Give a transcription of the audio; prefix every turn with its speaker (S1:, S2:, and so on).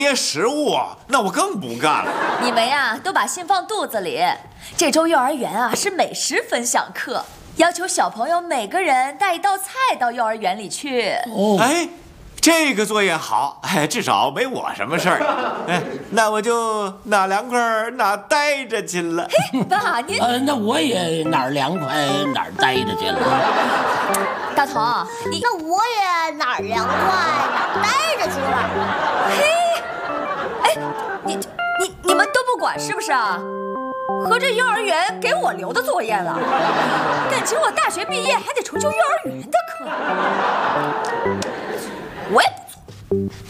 S1: 捏食物，那我更不干了。
S2: 你们呀，都把心放肚子里。这周幼儿园啊是美食分享课，要求小朋友每个人带一道菜到幼儿园里去。
S3: 哦，
S1: 哎，这个作业好，哎，至少没我什么事儿。哎，那我就哪凉快哪待着去了。
S2: 嘿，爸，您
S3: 那我也哪儿凉快哪儿待着去了。
S2: 大同，
S4: 那我也哪儿凉快哪儿待着去了。
S2: 嘿，哎，你们都不管是不是啊？合着幼儿园给我留的作业了，感情我大学毕业还得重修幼儿园的课，我也不做。